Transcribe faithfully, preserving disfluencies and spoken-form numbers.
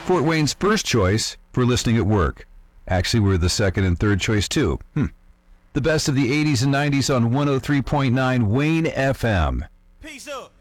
Fort Wayne's first choice for listening at work. Actually, we're the second and third choice, too. Hmm. The best of the eighties and nineties on one oh three point nine Wayne F M. Peace up.